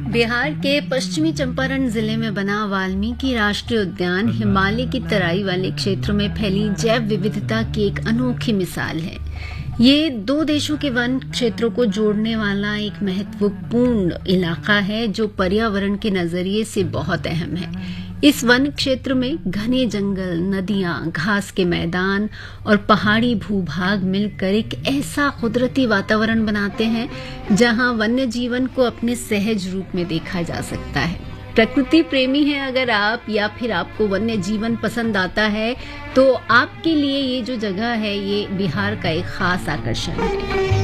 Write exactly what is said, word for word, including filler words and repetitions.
बिहार के पश्चिमी चंपारण जिले में बना वाल्मीकि राष्ट्रीय उद्यान हिमालय की तराई वाले क्षेत्रों में फैली जैव विविधता की एक अनोखी मिसाल है। ये दो देशों के वन क्षेत्रों को जोड़ने वाला एक महत्वपूर्ण इलाका है जो पर्यावरण के नजरिए से बहुत अहम है। इस वन क्षेत्र में घने जंगल, नदियां, घास के मैदान और पहाड़ी भूभाग मिलकर एक ऐसा कुदरती वातावरण बनाते हैं जहां वन्य जीवन को अपने सहज रूप में देखा जा सकता है। प्रकृति प्रेमी है अगर आप, या फिर आपको वन्य जीवन पसंद आता है, तो आपके लिए ये जो जगह है ये बिहार का एक खास आकर्षण है।